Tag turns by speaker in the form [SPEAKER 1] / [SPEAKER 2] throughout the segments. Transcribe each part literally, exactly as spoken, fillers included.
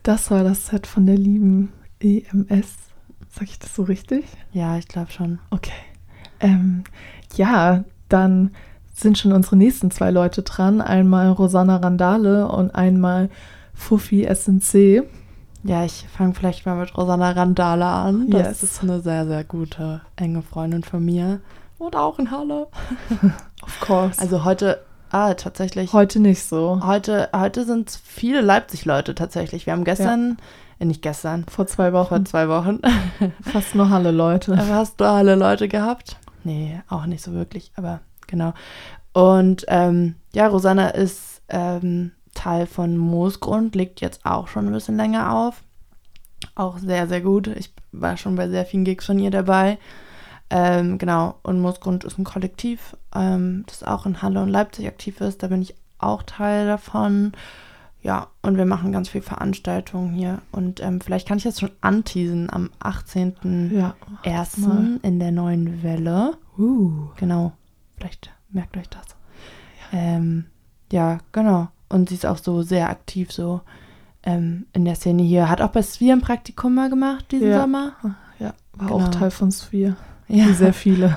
[SPEAKER 1] Das war das Set von der lieben E M S. Sag ich das so richtig?
[SPEAKER 2] Ja, ich glaube schon.
[SPEAKER 1] Okay. Ähm, ja, dann sind schon unsere nächsten zwei Leute dran. Einmal Rosanna Randale und einmal Fuffi S N C.
[SPEAKER 2] Ja, ich fange vielleicht mal mit Rosanna Randale an. Das
[SPEAKER 1] Yes.
[SPEAKER 2] ist eine sehr, sehr gute, enge Freundin von mir. Und auch in Halle.
[SPEAKER 1] Of course.
[SPEAKER 2] Also heute, ah, tatsächlich.
[SPEAKER 1] Heute nicht so.
[SPEAKER 2] Heute, heute sind es viele Leipzig-Leute tatsächlich. Wir haben gestern, äh, nicht gestern,
[SPEAKER 1] Vor zwei Wochen.
[SPEAKER 2] vor zwei Wochen,
[SPEAKER 1] Fast nur Halle-Leute.
[SPEAKER 2] aber hast du alle Leute gehabt? Nee, auch nicht so wirklich, aber genau. Und ähm, ja, Rosanna ist ähm, Teil von Moosgrund, legt jetzt auch schon ein bisschen länger auf. Auch sehr, sehr gut. Ich war schon bei sehr vielen Gigs von ihr dabei. Ähm, genau, und Moosgrund ist ein Kollektiv, ähm, das auch in Halle und Leipzig aktiv ist. Da bin ich auch Teil davon. Ja, und wir machen ganz viel Veranstaltungen hier. Und ähm, vielleicht kann ich jetzt schon anteasen am achtzehnten
[SPEAKER 1] Ja.
[SPEAKER 2] ersten in der Neuen Welle.
[SPEAKER 1] Uh.
[SPEAKER 2] Genau, vielleicht merkt euch das. Ja, ähm, ja genau. Und sie ist auch so sehr aktiv so ähm, in der Szene hier. Hat auch bei Sphere ein Praktikum mal gemacht diesen
[SPEAKER 1] Ja.
[SPEAKER 2] Sommer.
[SPEAKER 1] Ja, war
[SPEAKER 2] Genau.
[SPEAKER 1] auch Teil von Sphere.
[SPEAKER 2] Ja.
[SPEAKER 1] Wie sehr viele.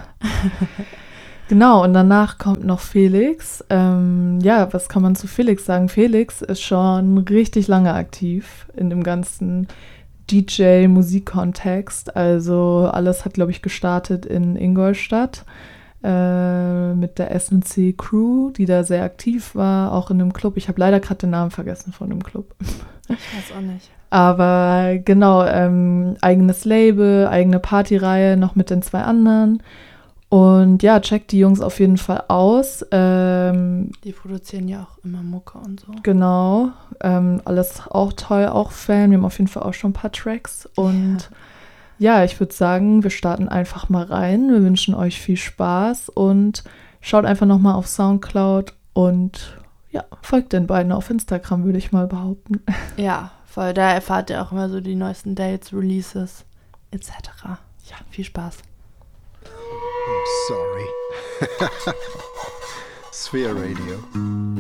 [SPEAKER 1] Genau, und danach kommt noch Felix. Ähm, ja, was kann man zu Felix sagen? Felix ist schon richtig lange aktiv in dem ganzen D J-Musikkontext. Also alles hat, glaube ich, gestartet in Ingolstadt äh, mit der S N C-Crew, die da sehr aktiv war, auch in einem Club. Ich habe leider gerade den Namen vergessen von dem Club.
[SPEAKER 2] Ich weiß auch nicht.
[SPEAKER 1] Aber genau, ähm, eigenes Label, eigene Partyreihe, noch mit den zwei anderen. Und ja, checkt die Jungs auf jeden Fall aus. Ähm,
[SPEAKER 2] Die produzieren ja auch immer Mucke und so.
[SPEAKER 1] genau, ähm, alles auch toll, auch Fan. Wir haben auf jeden Fall auch schon ein paar Tracks. Und ja, ja ich würde sagen, wir starten einfach mal rein. Wir wünschen euch viel Spaß und schaut einfach nochmal auf Soundcloud und ja, folgt den beiden auf Instagram, würde ich mal behaupten.
[SPEAKER 2] Ja, voll. Da erfahrt ihr auch immer so die neuesten Dates, Releases et cetera. Ja, viel Spaß.
[SPEAKER 3] Oh, sorry. Sphere Radio.